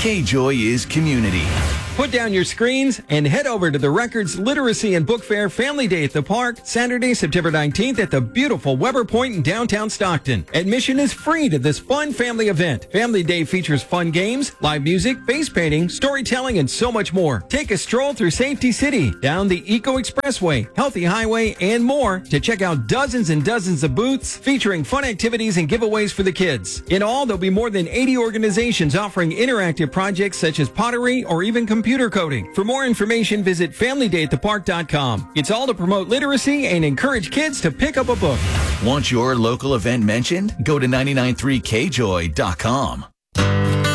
K-Joy is community. Put down your screens and head over to the Records Literacy and Book Fair Family Day at the Park, Saturday, September 19th at the beautiful Weber Point in downtown Stockton. Admission is free to this fun family event. Family Day features fun games, live music, face painting, storytelling, and so much more. Take a stroll through Safety City, down the Eco Expressway, Healthy Highway, and more to check out dozens and dozens of booths featuring fun activities and giveaways for the kids. In all, there'll be more than 80 organizations offering interactive projects such as pottery or even computer coding. For more information, visit FamilyDayAtThePark.com. It's all to promote literacy and encourage kids to pick up a book. Want your local event mentioned? Go to 993kjoy.com.